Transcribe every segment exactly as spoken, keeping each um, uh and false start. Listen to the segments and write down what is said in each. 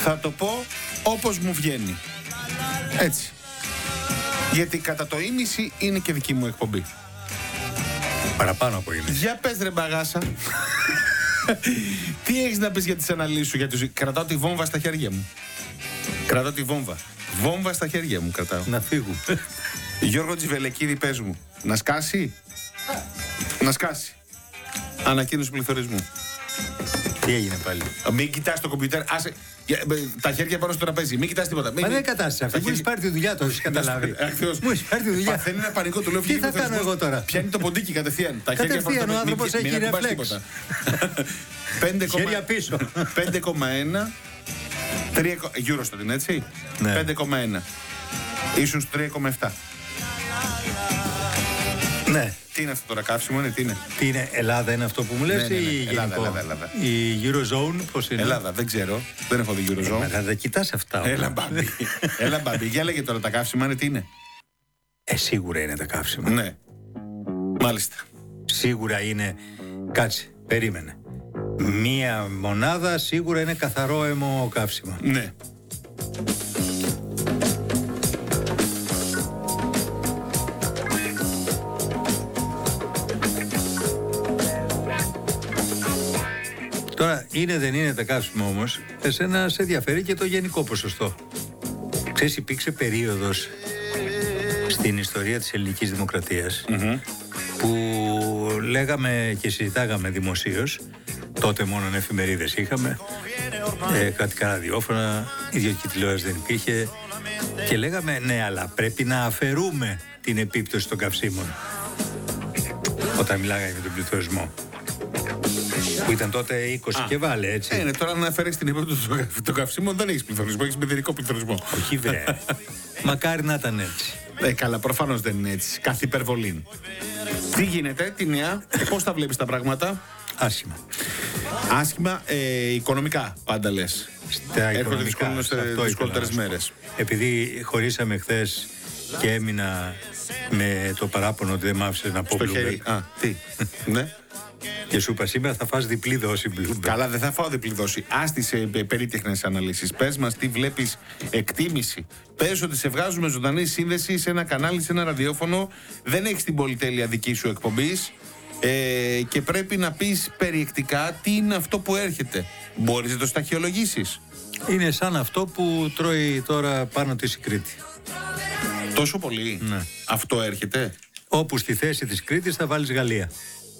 Θα το πω όπως μου βγαίνει. Έτσι. Γιατί κατά το ίμιση είναι και δική μου εκπομπή. Παραπάνω από ίμιση. Για πες ρε μπαγάσα. Τι έχεις να πεις για τις αναλύσεις σου για τη ζωή? Κρατάω τη βόμβα στα χέρια μου. Κρατάω τη βόμβα. Βόμβα στα χέρια μου κρατάω. Να φύγουν. Γιώργο Τζιβελεκίδη, πες μου. Να σκάσει. Να σκάσει. Ανακοίνωση πληθωρισμού. Τι έγινε πάλι? Μην κοιτάς το κομπιούτερ. Άσε. Τα χέρια πάνω στο τραπέζι. Μην κοιτάς τίποτα. Μα δεν είναι κατάσταση αυτή. Μου έχεις πάρει τη δουλειά, το έχεις καταλάβει. Μου έχεις πάρει τη δουλειά. Παθαίνει ένα πανικό, του λέω. Τι θα κάνω εγώ τώρα? Πιάνει το ποντίκι κατευθείαν. Τα χέρια Κατευθείαν ο άνθρωπος έχει ρεφλέξ. Χέρια πίσω. πέντε κόμμα ένα. Euro στο είναι έτσι. πέντε κόμμα ένα. Ίσως τρία κόμμα επτά. Ναι. Τι είναι αυτό τώρα, καύσιμο είναι, τι είναι? Τι είναι, Ελλάδα είναι αυτό που μου λες, ναι, ναι, ναι. ή Ελλάδα, γενικό? Ελλάδα, Ελλάδα. Η Eurozone πώς είναι? Ελλάδα, δεν ξέρω. Δεν έχω δει Eurozone. Ε, δεν κοιτάς αυτά. Έλα μπάμπι. Έλα μπάμπι. Για λέγε τώρα τα καύσιμα είναι, τι είναι? Ε, σίγουρα είναι τα καύσιμα. Ναι. Μάλιστα. Σίγουρα είναι, κάτσε, περίμενε. Μία μονάδα σίγουρα είναι καθαρό αίμο καύσιμα. Ναι. Τώρα, είναι δεν είναι τα καύσιμα όμως, εσένα σε ενδιαφέρει και το γενικό ποσοστό. Ξέρεις, υπήρξε περίοδος στην ιστορία της ελληνικής δημοκρατίας mm-hmm. που λέγαμε και συζητάγαμε δημοσίως, τότε μόνο εφημερίδες είχαμε, ε, κρατικά ραδιόφωνα, ιδιωτική τηλεόραση δεν υπήρχε, και λέγαμε ναι, αλλά πρέπει να αφαιρούμε την επίπτωση των καυσίμων όταν μιλάγαμε για τον πληθωρισμό. Που ήταν τότε είκοσι Α, και βάλε, έτσι. Ε, ναι, τώρα να αφαιρέσεις την επίπτωση των καυσίμων δεν έχεις πληθωρισμό, έχεις μηδενικό πληθωρισμό. Όχι βρε. Μακάρι να ήταν έτσι. Ε, καλά, προφανώς δεν είναι έτσι. Κάθε υπερβολή. Τι γίνεται, τι νέα, πώς τα βλέπεις τα πράγματα? Άσχημα. Άσχημα, ε, οικονομικά πάντα λες. Στα έρχονται δυσκολότερες μέρες. Επειδή χωρίσαμε χθες και έμεινα με το παράπονο ότι δεν μ' άφησες να πω στο χέρι. Α, τι. Ναι. Και σου είπα σήμερα θα φας διπλή δόση Bloomberg. Καλά, δεν θα φάω διπλή δόση. Άστησε περίτεχνες αναλύσεις. Πες μας τι βλέπεις, εκτίμηση. Πες ότι σε βγάζουμε ζωντανή σύνδεση σε ένα κανάλι, σε ένα ραδιόφωνο. Δεν έχεις την πολυτέλεια δική σου εκπομπής. Ε, και πρέπει να πεις περιεκτικά τι είναι αυτό που έρχεται. Μπορείς να το σταχυολογήσεις? Είναι σαν αυτό που τρώει τώρα πάνω της η Κρήτη. Τόσο πολύ? Ναι. Αυτό έρχεται? Όπου στη θέση της Κρήτης θα βάλεις Γαλλία.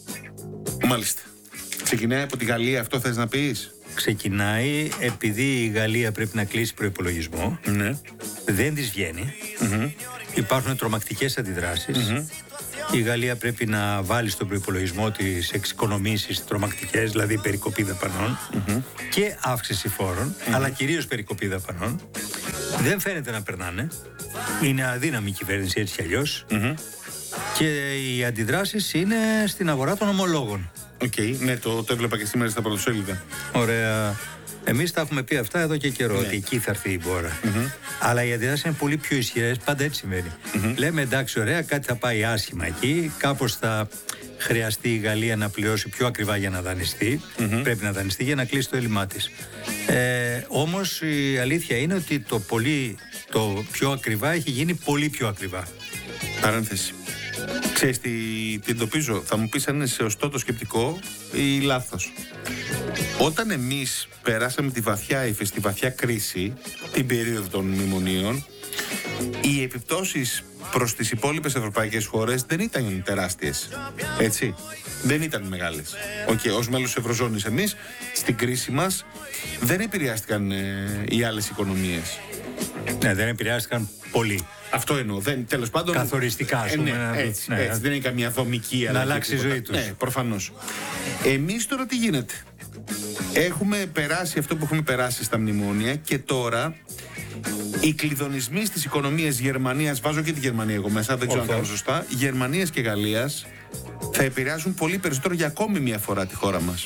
Μάλιστα. Ξεκινάει από τη Γαλλία, αυτό θες να πεις? Ξεκινάει επειδή η Γαλλία πρέπει να κλείσει προϋπολογισμό. Ναι. Δεν της βγαίνει. Mm-hmm. Υπάρχουν τρομακτικές αντιδράσεις. Mm-hmm. Η Γαλλία πρέπει να βάλει στον προϋπολογισμό της εξοικονομήσεις τρομακτικές, δηλαδή περικοπή δαπανών mm-hmm. και αύξηση φόρων, mm-hmm. αλλά κυρίως περικοπή δαπανών. Δεν φαίνεται να περνάνε. Είναι αδύναμη η κυβέρνηση έτσι κι αλλιώς. Mm-hmm. Και οι αντιδράσεις είναι στην αγορά των ομολόγων. Οκ, okay, ναι, το, το έβλεπα και σήμερα στα πρωτοσέλιδα. Ωραία. Εμείς τα έχουμε πει αυτά εδώ και καιρό, ναι. ότι εκεί θα έρθει η μπόρα. Mm-hmm. Αλλά οι αντιδράσεις είναι πολύ πιο ισχυρές, πάντα έτσι συμβαίνει. Mm-hmm. Λέμε εντάξει, ωραία, κάτι θα πάει άσχημα εκεί, κάπως θα χρειαστεί η Γαλλία να πληρώσει πιο ακριβά για να δανειστεί. Mm-hmm. Πρέπει να δανειστεί για να κλείσει το έλλειμμά της. Ε, όμως η αλήθεια είναι ότι το, πολύ, το πιο ακριβά έχει γίνει πολύ πιο ακριβά. Παρένθεση. Ξέρεις τι, τι εντοπίζω? Θα μου πεις αν είναι σωστό το σκεπτικό ή λάθος. Όταν εμείς περάσαμε τη βαθιά ύφεση, τη βαθιά κρίση, την περίοδο των μνημονίων, οι επιπτώσεις προς τις υπόλοιπες ευρωπαϊκές χώρες δεν ήταν τεράστιες. Έτσι. Δεν ήταν μεγάλες. Okay, ως μέλος της Ευρωζώνης εμείς, στην κρίση μας, δεν επηρεάστηκαν ε, οι άλλες οικονομίες. Ναι, δεν επηρεάστηκαν πολύ. Αυτό εννοώ. Δεν, τέλος πάντων. Καθοριστικά, ας πούμε. Ε, ναι, έτσι, ναι, έτσι, δεν είναι καμία δομική αλλαγή. Να αλλάξει η ζωή τους. Ναι, προφανώς. Εμείς τώρα τι γίνεται? Έχουμε περάσει αυτό που έχουμε περάσει στα μνημόνια και τώρα οι κλειδονισμοί στις οικονομίες Γερμανίας, βάζω και τη Γερμανία εγώ μέσα, δεν ξέρω αν κάνω σωστά, Γερμανίας και Γαλλίας θα επηρεάζουν πολύ περισσότερο για ακόμη μια φορά τη χώρα μας.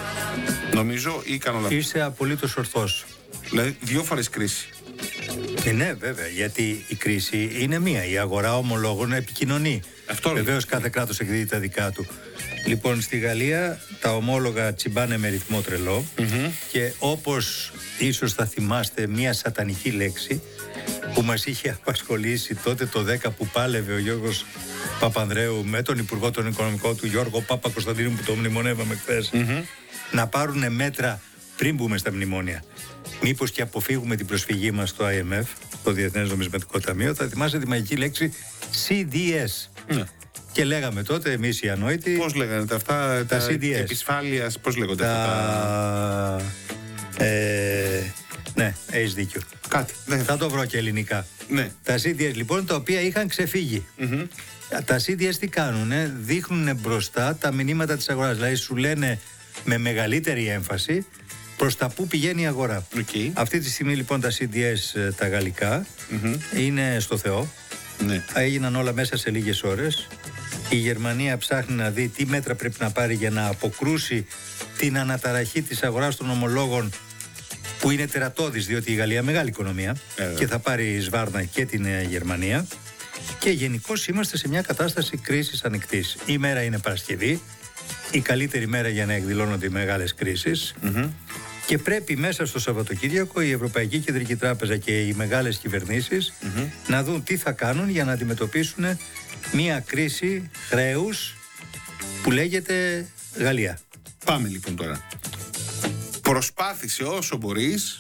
Νομίζω ή κάνω λάθος? Είσαι απολύτως ορθός. Δηλαδή δύο φορές κρίση. Ε, ναι, βέβαια, γιατί η κρίση είναι μία. Η αγορά ομολόγων επικοινωνεί. Βεβαίως κάθε κράτος εκδίδει τα δικά του. Λοιπόν, στη Γαλλία τα ομόλογα τσιμπάνε με ρυθμό τρελό mm-hmm. και όπως ίσως θα θυμάστε μια σατανική λέξη που μας είχε απασχολήσει τότε το δέκα που πάλευε ο Γιώργος Παπανδρέου με τον Υπουργό των Οικονομικών του Γιώργο Παπα-Κωνσταντίνου που το μνημονεύαμε χθες mm-hmm. να πάρουν μέτρα πριν μπούμε στα μνημόνια. Μήπως και αποφύγουμε την προσφυγή μας στο άι εμ εφ, το Διεθνές Νομισματικό Ταμείο. Θα θυμάστε τη μαγική λέξη σι ντι ες. Mm. Και λέγαμε τότε εμείς οι ανόητοι. Πώς λέγανε τα αυτά, τα, τα επισφάλειας, πώς λέγονται τα... αυτά τα... Ε... Ναι, έχεις δίκιο. Κάτι. Ναι. Θα το βρω και ελληνικά. Ναι. Τα σι ντι ες λοιπόν τα οποία είχαν ξεφύγει. Mm-hmm. Τα σι ντι ες τι κάνουνε, δείχνουν μπροστά τα μηνύματα της αγοράς. Δηλαδή σου λένε με μεγαλύτερη έμφαση προς τα που πηγαίνει η αγορά. Okay. Αυτή τη στιγμή λοιπόν τα σι ντι ες τα γαλλικά mm-hmm. είναι στο Θεό. Ναι. Έγιναν όλα μέσα σε λίγες ώρες. Η Γερμανία ψάχνει να δει τι μέτρα πρέπει να πάρει για να αποκρούσει την αναταραχή της αγοράς των ομολόγων που είναι τερατώδης, διότι η Γαλλία μεγάλη οικονομία ε, και θα πάρει σβάρνα και την Γερμανία. Και γενικώς είμαστε σε μια κατάσταση κρίσης ανοιχτής. Η μέρα είναι Παρασκευή, η καλύτερη μέρα για να εκδηλώνονται οι μεγάλες κρίσεις mm-hmm. και πρέπει μέσα στο Σαββατοκύριακο η Ευρωπαϊκή Κεντρική Τράπεζα και οι μεγάλες κυβερνήσεις mm-hmm. να δουν τι θα κάνουν για να αντιμετωπίσουν μια κρίση χρέους που λέγεται Γαλλία. Πάμε λοιπόν τώρα. Προσπάθησε όσο μπορείς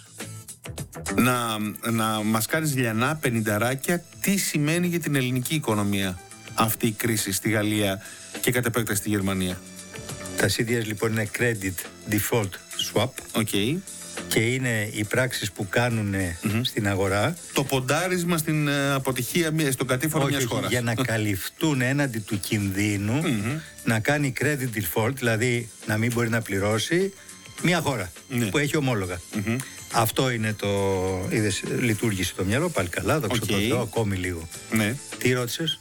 να, να μας κάνεις λιανά πενηνταράκια τι σημαίνει για την ελληνική οικονομία αυτή η κρίση στη Γαλλία και κατ' επέκταση στη Γερμανία. Τα σι ντι ες λοιπόν είναι Credit Default Swap okay. και είναι οι πράξεις που κάνουν mm-hmm. στην αγορά. Το ποντάρισμα στην uh, αποτυχία, στον κατήφορο όχι, μιας όχι, χώρας. Για να καλυφθούν έναντι του κινδύνου mm-hmm. να κάνει Credit Default, δηλαδή να μην μπορεί να πληρώσει μια χώρα ναι. που έχει ομόλογα. Mm-hmm. Αυτό είναι το... Είδες, λειτουργήσε το μυαλό, πάλι καλά, το ξεπροτώ ακόμη λίγο. Ναι. Τι ρώτησες?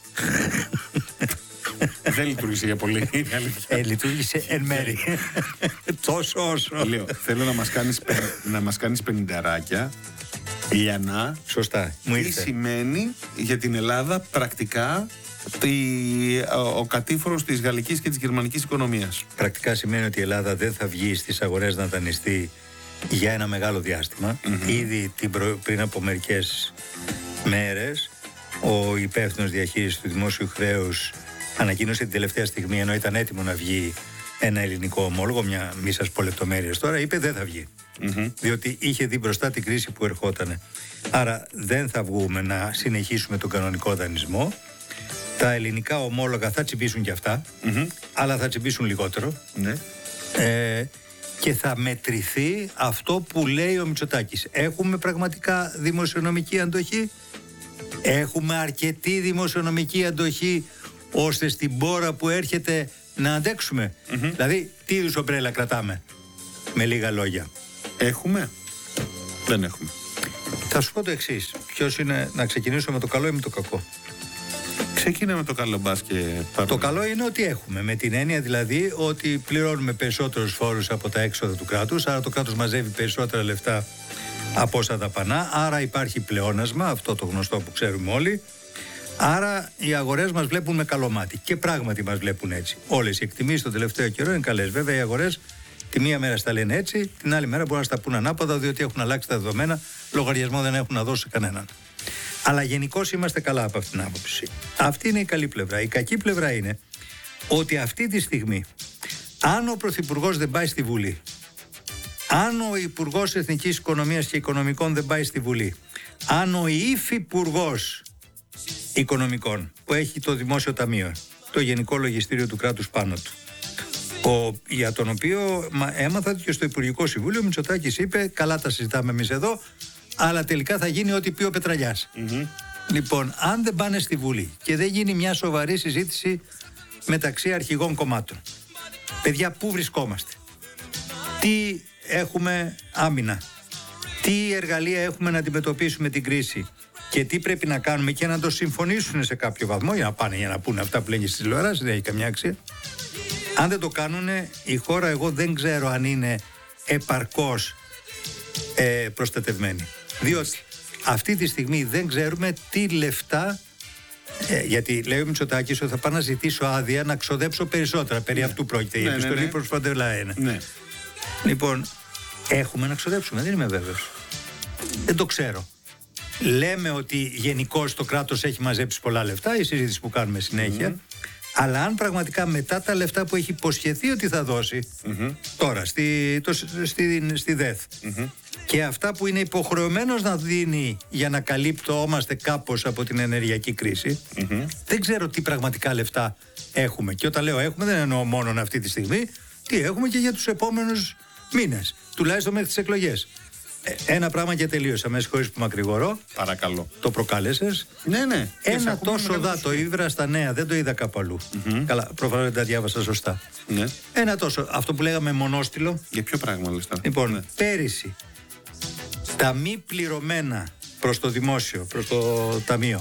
Δεν λειτουργήσε για πολύ. Ε, λειτουργήσε εν μέρη. Τόσο όσο. Λέω, θέλω να μας κάνεις, να μας κάνεις πενηνταράκια λιανά. Σωστά, μου ήρθε. Τι σημαίνει για την Ελλάδα πρακτικά ο, ο κατήφορος της γαλλικής και της γερμανικής οικονομίας. Πρακτικά σημαίνει ότι η Ελλάδα δεν θα βγει στις αγορές να δανειστεί για ένα μεγάλο διάστημα. Mm-hmm. Ήδη την προ... πριν από μερικές μέρες ο υπεύθυνος διαχείρισης του δημόσιου χρέους ανακοίνωσε την τελευταία στιγμή, ενώ ήταν έτοιμο να βγει ένα ελληνικό ομόλογο, μια μη σας πω λεπτομέρειες τώρα, είπε δεν θα βγει. Mm-hmm. Διότι είχε δει μπροστά την κρίση που ερχότανε. Άρα δεν θα βγούμε να συνεχίσουμε τον κανονικό δανεισμό. Τα ελληνικά ομόλογα θα τσιμπήσουν κι αυτά, mm-hmm. αλλά θα τσιμπήσουν λιγότερο. Mm-hmm. Ε, και θα μετρηθεί αυτό που λέει ο Μητσοτάκης. Έχουμε πραγματικά δημοσιονομική αντοχή. Έχουμε αρκετή δημοσιονομική αντοχή ώστε στην πόρα που έρχεται να αντέξουμε. Mm-hmm. Δηλαδή, τι είδους ομπρέλα κρατάμε, με λίγα λόγια. Έχουμε. Δεν έχουμε. Θα σου πω το εξής. Ποιος είναι, να ξεκινήσουμε με το καλό ή με το κακό? Ξεκινάμε με το καλό μπας και πάμε. Το καλό είναι ότι έχουμε, με την έννοια δηλαδή ότι πληρώνουμε περισσότερους φόρους από τα έξοδα του κράτους, άρα το κράτος μαζεύει περισσότερα λεφτά από όσα δαπανά, άρα υπάρχει πλεόνασμα, αυτό το γνωστό που ξέρουμε όλοι. Άρα οι αγορές μας βλέπουν με καλό μάτι. Και πράγματι μας βλέπουν έτσι. Όλες οι εκτιμήσεις το τελευταίο καιρό είναι καλές. Βέβαια οι αγορές τη μία μέρα στα λένε έτσι, την άλλη μέρα μπορούν να στα πούν ανάποδα, διότι έχουν αλλάξει τα δεδομένα, λογαριασμό δεν έχουν να δώσουν σε κανέναν. Αλλά γενικώς είμαστε καλά από αυτήν την άποψη. Αυτή είναι η καλή πλευρά. Η κακή πλευρά είναι ότι αυτή τη στιγμή, αν ο Πρωθυπουργός δεν πάει στη Βουλή, αν ο Υπουργός Εθνικής Οικονομίας και Οικονομικών δεν πάει στη Βουλή, αν ο Υφυπουργός Οικονομικών, που έχει το Δημόσιο Ταμείο, το Γενικό Λογιστήριο του κράτους πάνω του, ο, για τον οποίο μα, έμαθα και στο Υπουργικό Συμβούλιο, ο Μητσοτάκης είπε, καλά τα συζητάμε εμείς εδώ, αλλά τελικά θα γίνει ό,τι πει ο Πετραλιάς. Mm-hmm. Λοιπόν, αν δεν πάνε στη Βουλή και δεν γίνει μια σοβαρή συζήτηση μεταξύ αρχηγών κομμάτων, παιδιά, πού βρισκόμαστε, τι έχουμε άμυνα, τι εργαλεία έχουμε να αντιμετωπίσουμε την κρίση και τι πρέπει να κάνουμε και να το συμφωνήσουν σε κάποιο βαθμό για να πάνε για να πούνε αυτά που λέγει στις τηλεοράσεις, δεν έχει καμιά αξία. Αν δεν το κάνουν, η χώρα εγώ δεν ξέρω αν είναι επαρκώς ε, προστατευμένη. Διότι αυτή τη στιγμή δεν ξέρουμε τι λεφτά Ε, γιατί λέει ο Μητσοτάκης ότι θα πάω να ζητήσω άδεια να ξοδέψω περισσότερα. Περί ναι. αυτού πρόκειται η ναι, επιστολή ναι, ναι. προς Φοντερ Λάιεν. Ναι. Λοιπόν, έχουμε να ξοδέψουμε, δεν είμαι βέβαιος. Δεν το ξέρω. Λέμε ότι γενικώς το κράτος έχει μαζέψει πολλά λεφτά, η συζήτηση που κάνουμε συνέχεια. Mm-hmm. Αλλά αν πραγματικά μετά τα λεφτά που έχει υποσχεθεί ότι θα δώσει mm-hmm. τώρα στη, το, στη, στη ΔΕΘ mm-hmm. και αυτά που είναι υποχρεωμένος να δίνει για να καλύπτωμαστε κάπως από την ενεργειακή κρίση, mm-hmm. δεν ξέρω τι πραγματικά λεφτά έχουμε. Και όταν λέω έχουμε δεν εννοώ μόνο αυτή τη στιγμή, τι έχουμε και για τους επόμενους μήνες, τουλάχιστον μέχρι τις εκλογές. Ένα πράγμα και τελείωσα. Με συγχωρείς που μακρηγορώ. Παρακαλώ. Το προκάλεσες. Ναι, ναι. Ένα τόσο δάτο ήβρα στα νέα. Δεν το είδα κάπου αλλού. Mm-hmm. Καλά, προφανώς δεν τα διάβασα σωστά. Ναι. Ένα τόσο. Αυτό που λέγαμε μονόστιλο. Για ποιο πράγμα λες τώρα? Λοιπόν, ναι. πέρυσι τα μη πληρωμένα προς το δημόσιο, προς το ταμείο,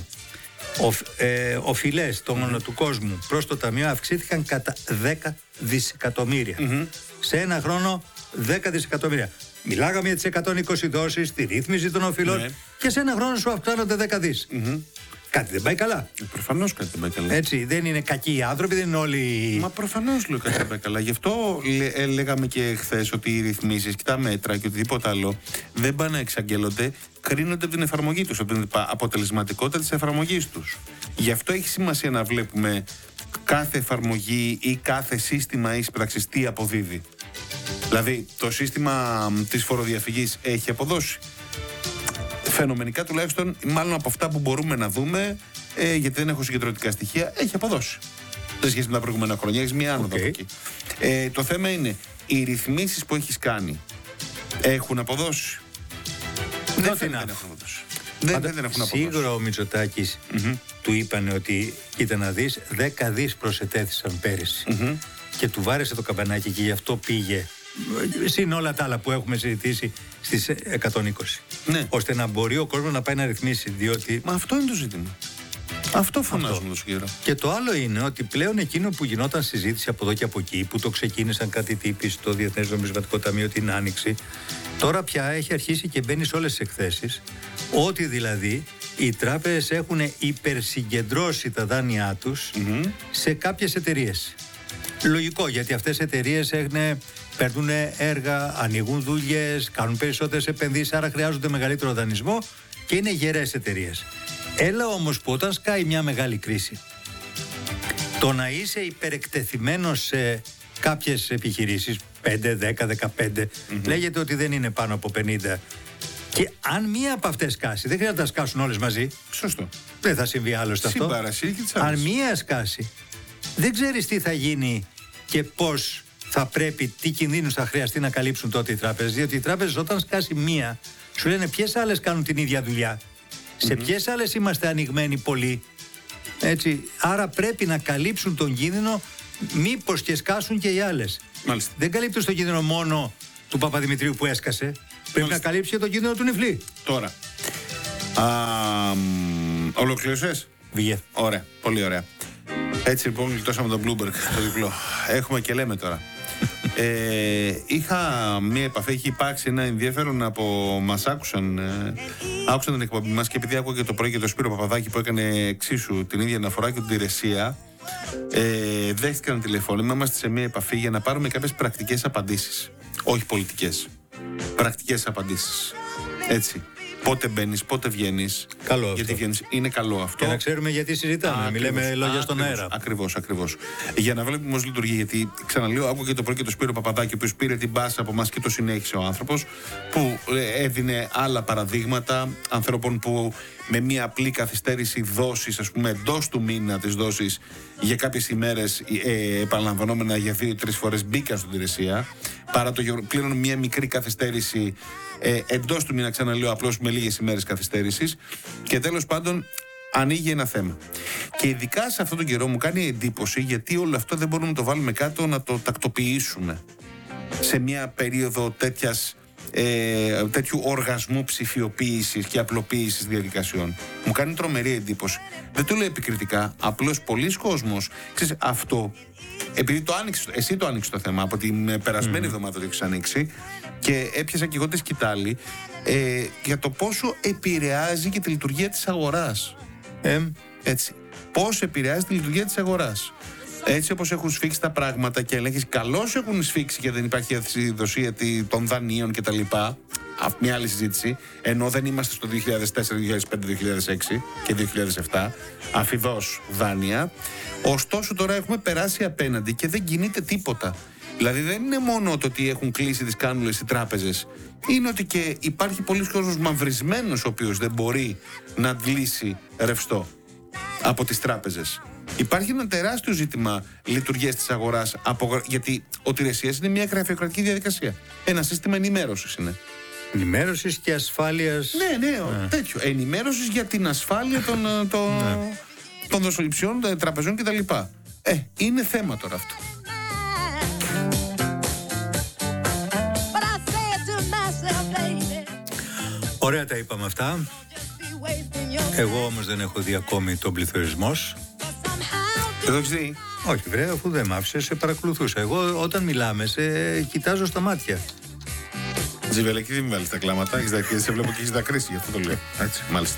ο, ε, οφειλές mm-hmm. του κόσμου προς το ταμείο αυξήθηκαν κατά δέκα δισεκατομμύρια. Mm-hmm. Σε ένα χρόνο δέκα δισεκατομμύρια. Μιλάγαμε για τις εκατόν είκοσι δόσεις, τη ρύθμιση των οφειλών ναι. και σε ένα χρόνο σου αυξάνονται δέκα δις. Mm-hmm. Κάτι δεν πάει καλά. Ε, προφανώς κάτι δεν πάει καλά. Έτσι, δεν είναι κακοί οι άνθρωποι, δεν είναι όλοι. Μα προφανώς λέω κάτι δεν πάει καλά. Γι' αυτό λέ, ε, λέγαμε και χθες ότι οι ρυθμίσεις και τα μέτρα και οτιδήποτε άλλο δεν πάνε να εξαγγέλλονται, κρίνονται από την εφαρμογή τους, από την αποτελεσματικότητα της εφαρμογής τους. Γι' αυτό έχει σημασία να βλέπουμε κάθε εφαρμογή ή κάθε σύστημα εισπράξης τι αποδίδει. Δηλαδή, το σύστημα της φοροδιαφυγής έχει αποδώσει. Φαινομενικά τουλάχιστον, μάλλον από αυτά που μπορούμε να δούμε, ε, γιατί δεν έχω συγκεντρωτικά στοιχεία, έχει αποδώσει. Σε σχέση με τα προηγούμενα χρόνια, έχεις μία άνοδο από εκεί. Ε, το θέμα είναι, οι ρυθμίσεις που έχεις κάνει έχουν αποδώσει. Δεν, δεν έχουν αποδώσει. Δεν, δεν, δεν έχουν αποδώσει. Σίγουρα ο Μητσοτάκης mm-hmm. του είπανε ότι, κοίτα να δεις, δέκα δις προσετέθησαν πέρυσι. Mm-hmm. Και του βάρεσε το καμπανάκι και γι' αυτό πήγε. Συν όλα τα άλλα που έχουμε συζητήσει στις εκατόν είκοσι. Ναι. Ώστε να μπορεί ο κόσμος να πάει να ρυθμίσει. Διότι... Μα αυτό είναι το ζήτημα. Αυτό φωνάζουμε τόσο καιρό. Και το άλλο είναι ότι πλέον εκείνο που γινόταν συζήτηση από εδώ και από εκεί, που το ξεκίνησαν κάτι τύποι στο Διεθνές Νομισματικό Ταμείο την Άνοιξη, τώρα πια έχει αρχίσει και μπαίνει σε όλες τις εκθέσεις, ότι δηλαδή οι τράπεζες έχουν υπερσυγκεντρώσει τα δάνειά τους mm-hmm. σε κάποιες εταιρείες. Λογικό, γιατί αυτές οι εταιρείες έχουν, παίρνουν έργα, ανοίγουν δουλειές, κάνουν περισσότερες επενδύσεις, άρα χρειάζονται μεγαλύτερο δανεισμό και είναι γερές εταιρείες. Έλα όμως που όταν σκάει μια μεγάλη κρίση, το να είσαι υπερεκτεθειμένος σε κάποιες επιχειρήσεις, πέντε, δέκα, δεκαπέντε, mm-hmm. λέγεται ότι δεν είναι πάνω από πενήντα. Και αν μία από αυτές σκάσει, δεν χρειάζεται να σκάσουν όλες μαζί. Σωστό. Δεν θα συμβεί άλλωστε αυτό. Αν μία σκάσει, δεν ξέρεις τι θα γίνει και πώς θα πρέπει, τι κινδύνους θα χρειαστεί να καλύψουν τότε οι τράπεζες. Διότι οι τράπεζες όταν σκάσει μία, σου λένε ποιες άλλες κάνουν την ίδια δουλειά. Mm-hmm. Σε ποιες άλλες είμαστε ανοιγμένοι πολύ. Έτσι, άρα πρέπει να καλύψουν τον κίνδυνο, μήπως και σκάσουν και οι άλλες. Μάλιστα. Δεν καλύπτουν τον κίνδυνο μόνο του Παπαδημητρίου που έσκασε. Πρέπει Μάλιστα. να καλύψει και τον κίνδυνο του Νιφλή. Τώρα. Ολοκλήρωσες? Βγε. Ωραία, πολύ ωραία. Έτσι λοιπόν γλιτώσαμε τον Bloomberg το διπλό. Έχουμε και λέμε τώρα. ε, είχα μία επαφή, έχει υπάρξει ένα ενδιαφέρον από μας άκουσαν ε, άκουσαν την εκπομπή μας και επειδή άκουγα και το πρωί και το Σπύρο Παπαδάκη που έκανε εξίσου την ίδια αναφορά και την Τηρεσία, ε, δέχτηκαν τηλεφώνημα, είμαστε σε μία επαφή για να πάρουμε κάποιες πρακτικές απαντήσεις, όχι πολιτικές, πρακτικές απαντήσεις, έτσι. Πότε μπαίνεις, πότε βγαίνεις. Καλό γιατί αυτό. Βγαίνεις. Είναι καλό αυτό. Και να ξέρουμε γιατί συζητάμε. Μιλάμε λόγια στον αέρα. Ακριβώς, ακριβώς. Για να βλέπουμε πώς λειτουργεί. Γιατί ξαναλέω, άκουγα και το πρωί και το Σπύρο Παπαδάκη, που πήρε την μπάσα από εμάς και το συνέχισε ο άνθρωπος, που έδινε άλλα παραδείγματα ανθρώπων που με μία απλή καθυστέρηση δόσης, ας πούμε, εντός του μήνα της δόσης, για κάποιες ημέρες ε, επαναλαμβανόμενα για δύο-τρεις φορές μπήκαν στην Τηρεσία. Παρά το πλέον μία μικρή καθυστέρηση. Ε, εντός του μήνα, ξαναλέω, απλώς με λίγες ημέρες καθυστέρησης. Και τέλος πάντων, ανοίγει ένα θέμα. Και ειδικά σε αυτόν τον καιρό μου κάνει εντύπωση γιατί όλο αυτό δεν μπορούμε να το βάλουμε κάτω, να το τακτοποιήσουμε σε μια περίοδο τέτοιας, ε, τέτοιου οργασμού ψηφιοποίησης και απλοποίησης διαδικασιών. Μου κάνει τρομερή εντύπωση. Δεν το λέω επικριτικά, απλώς πολλοί κόσμος, ξέρεις, αυτό, επειδή το άνοιξες, εσύ το άνοιξες το θέμα, από την περασμένη mm. εβδομάδα το έχεις ανοίξει, και έπιασα και εγώ τη σκητάλη ε, για το πόσο επηρεάζει και τη λειτουργία της αγοράς. Ε, έτσι. πώς επηρεάζει τη λειτουργία της αγοράς. Έτσι όπως έχουν σφίξει τα πράγματα και ελέγχεις καλώς έχουν σφίξει και δεν υπάρχει ασυδοσία των δανείων κτλ. Αυτή μια άλλη συζήτηση. Ενώ δεν είμαστε στο δύο χιλιάδες τέσσερα, δύο χιλιάδες πέντε, δύο χιλιάδες έξι και δύο χιλιάδες επτά. Αφιδώς δάνεια. Ωστόσο τώρα έχουμε περάσει απέναντι και δεν κινείται τίποτα. Δηλαδή δεν είναι μόνο το ότι έχουν κλείσει τις κάνουλες οι τράπεζες. Είναι ότι και υπάρχει πολλοί κόσμος μαυρισμένος ο οποίος δεν μπορεί να αντλήσει ρευστό από τις τράπεζες. Υπάρχει ένα τεράστιο ζήτημα λειτουργίας της αγοράς, από, γιατί ο τηρεσίας είναι μια γραφειοκρατική διαδικασία. Ένα σύστημα ενημέρωσης είναι. Ενημέρωσης και ασφάλειας. Ναι, ναι, yeah. τέτοιο. Ενημέρωσης για την ασφάλεια των, των, yeah. των δοσοληψιών, των τραπεζών κτλ. Ε, είναι θέμα τώρα αυτό. Ωραία τα είπαμε αυτά. Εγώ όμως δεν έχω δει ακόμη τον πληθωρισμός. Δεν το έχεις δει? Όχι βρε, αφού δεν μ' άφησες, σε παρακολουθούσα. Εγώ όταν μιλάμε σε κοιτάζω στα μάτια. Τζιβελεκή, δεν με βάλεις τα κλάματα. Έχεις δακρύσει, σε βλέπω και έχεις δακρύσει, γι' αυτό το λέω. Έτσι, μάλιστα.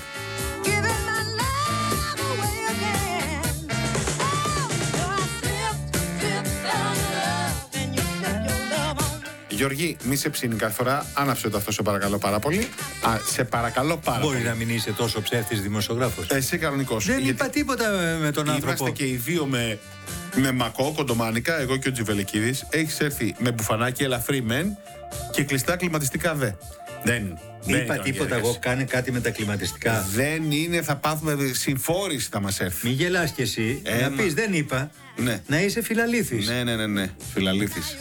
Γιώργη, μη σε ψήνει κάθε φορά. Άναψε το αυτό, σε παρακαλώ πάρα πολύ. Α, σε παρακαλώ πάρα Μπορεί πολύ. να μην είσαι τόσο ψεύτης δημοσιογράφος. Εσύ κανονικός. Δεν γιατί είπα τίποτα με τον άνθρωπο. Είμαστε και οι δύο με, με μακό, κοντομάνικα, εγώ και ο Τζιβελεκίδης. Έχεις έρθει με μπουφανάκι ελαφρύ μεν και κλειστά κλιματιστικά δε. Δεν. Δεν είπα τίποτα εγώ, κάνε κάτι με τα κλιματιστικά. Δεν είναι, θα πάθουμε συμφόρηση θα μας έρθει. Μη γελάς κι εσύ, Ε, να μα- πεις δεν είπα, Ναι. να είσαι φιλαλήθης. Ναι, ναι, ναι, ναι. Φιλαλήθης.